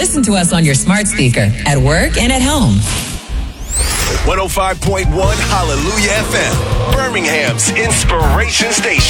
listen to us on your smart speaker, at work, and at home. 105.1 Hallelujah FM, Birmingham's inspiration station.